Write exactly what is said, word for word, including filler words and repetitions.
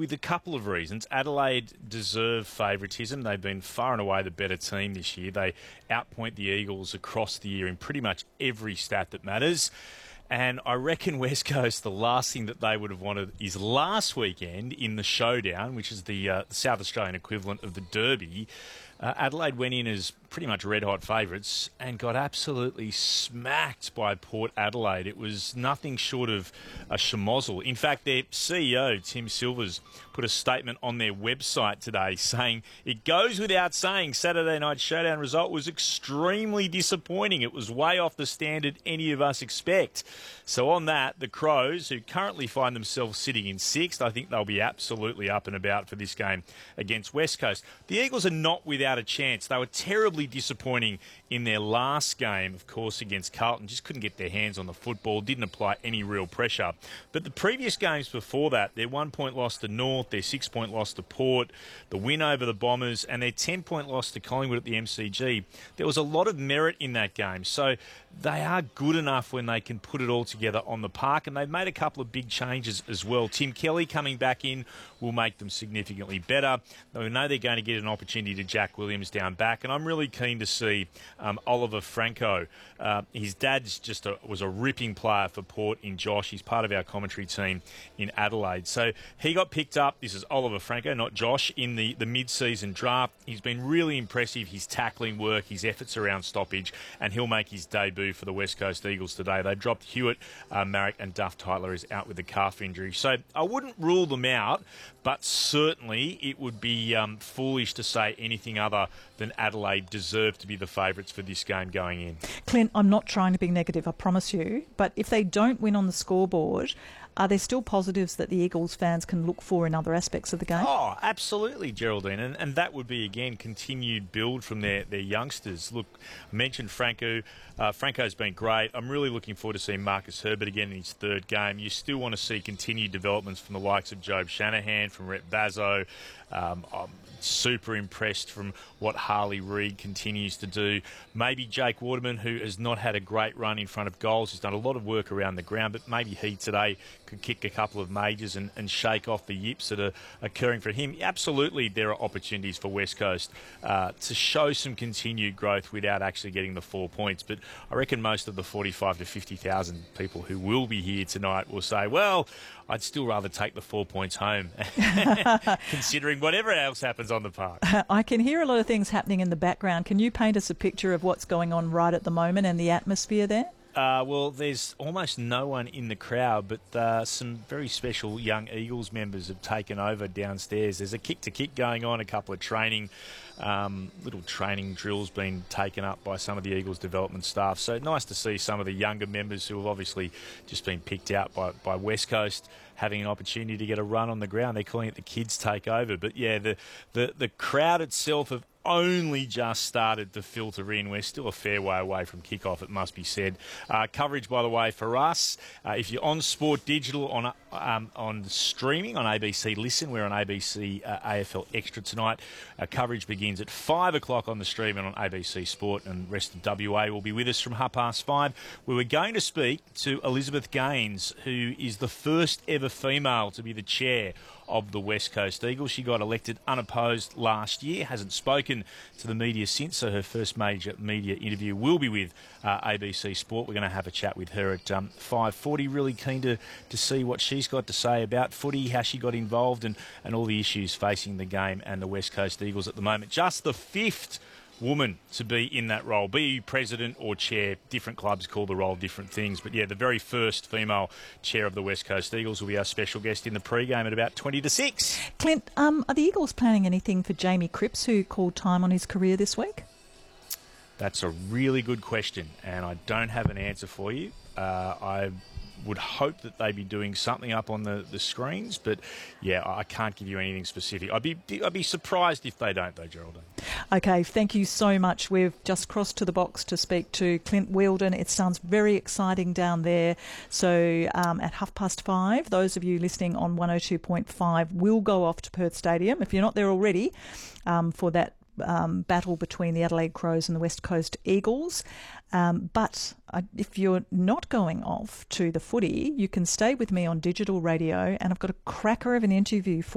with a couple of reasons. Adelaide deserve favouritism. They've been far and away the better team this year. They outpoint the Eagles across the year in pretty much every stat that matters. And I reckon West Coast, the last thing that they would have wanted is last weekend in the showdown, which is the, uh, the South Australian equivalent of the Derby. Uh, Adelaide went in as pretty much red-hot favourites and got absolutely smacked by Port Adelaide. It was nothing short of a schmozzle. In fact, their C E O, Tim Silvers, put a statement on their website today saying, "It goes without saying Saturday night showdown result was extremely disappointing. It was way off the standard any of us expect." So on that, the Crows, who currently find themselves sitting in sixth, I think they'll be absolutely up and about for this game against West Coast. The Eagles are not without a chance. They were terribly disappointing in their last game, of course, against Carlton. Just couldn't get their hands on the football, didn't apply any real pressure. But the previous games before that, their one-point loss to North, their six-point loss to Port, the win over the Bombers, and their ten-point loss to Collingwood at the M C G, there was a lot of merit in that game. So they are good enough when they can put it all together on the park, and they've made a couple of big changes as well. Tim Kelly coming back in will make them significantly better. We know they're going to get an opportunity to Jack Williams down back, and I'm really keen to see um, Oliver Franco. Uh, his dad's just a, was a ripping player for Port in Josh. He's part of our commentary team in Adelaide. So he got picked up. This is Oliver Franco, not Josh, in the, the mid-season draft. He's been really impressive, his tackling work, his efforts around stoppage, and he'll make his debut for the West Coast Eagles today. They dropped Hewitt, uh, Marrick, and Duff Tytler is out with a calf injury. So I wouldn't rule them out, but certainly it would be um, foolish to say anything other than Adelaide deserve to be the favourites for this game going in. Clint, I'm not trying to be negative, I promise you, but if they don't win on the scoreboard, are there still positives that the Eagles fans can look for in other aspects of the game? Oh, absolutely, Geraldine. And, and that would be, again, continued build from their, their youngsters. Look, I mentioned Franco. Uh, Franco's been great. I'm really looking forward to seeing Marcus Herbert again in his third game. You still want to see continued developments from the likes of Job Shanahan, from Rhett Bazzo. Um, I'm super impressed from what Harley Reid continues to do. Maybe Jake Waterman, who has not had a great run in front of goals, has done a lot of work around the ground, but maybe he today could kick a couple of majors and, and shake off the yips that are occurring for him. Absolutely, there are opportunities for West Coast uh, to show some continued growth without actually getting the four points. But I reckon most of the forty-five to fifty thousand people who will be here tonight will say, well, I'd still rather take the four points home, considering whatever else happens on the park. I can hear a lot of things happening in the background. Can you paint us a picture of what's going on right at the moment and the atmosphere there? Uh, well, there's almost no one in the crowd, but uh, some very special young Eagles members have taken over downstairs. There's a kick-to-kick going on, a couple of training, um, little training drills being taken up by some of the Eagles development staff. So nice to see some of the younger members who have obviously just been picked out by, by West Coast having an opportunity to get a run on the ground. They're calling it the kids take over. But yeah, the, the, the crowd itself have only just started to filter in. We're still a fair way away from kickoff, it must be said. Uh, coverage, by the way, for us, uh, if you're on Sport Digital, on um, on streaming, on A B C Listen, we're on A B C uh, A F L Extra tonight. Our coverage begins at five o'clock on the stream and on A B C Sport, and the rest of W A will be with us from half past five. We were going to speak to Elizabeth Gaines, who is the first ever female to be the chair of the West Coast Eagles. She got elected unopposed last year, hasn't spoken to the media since, so her first major media interview will be with uh, A B C Sport. We're going to have a chat with her at um, five forty. Really keen to, to see what she's got to say about footy, how she got involved, and, and all the issues facing the game and the West Coast Eagles at the moment. Just the fifth woman to be in that role, be you president or chair. Different clubs call the role different things, but yeah, the very first female chair of the West Coast Eagles will be our special guest in the pre-game at about twenty to six. Clint, um, are the Eagles planning anything for Jamie Cripps, who called time on his career this week? That's a really good question, and I don't have an answer for you. Uh, I would hope that they'd be doing something up on the, the screens, but yeah, I can't give you anything specific. I'd be I'd be surprised if they don't, though, Geraldine. Okay, thank you so much. We've just crossed to the box to speak to Clint Wheeldon. It sounds very exciting down there. So um, at half past five, those of you listening on one oh two point five will go off to Perth Stadium, if you're not there already, um, for that Um, battle between the Adelaide Crows and the West Coast Eagles. Um, but uh, if you're not going off to the footy, you can stay with me on digital radio, and I've got a cracker of an interview for